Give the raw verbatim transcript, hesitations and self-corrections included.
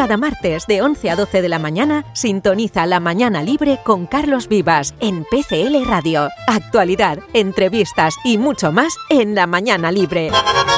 Cada martes de once a doce de la mañana, sintoniza La Mañana Libre con Carlos Vivas en P C L Radio. Actualidad, entrevistas y mucho más en La Mañana Libre.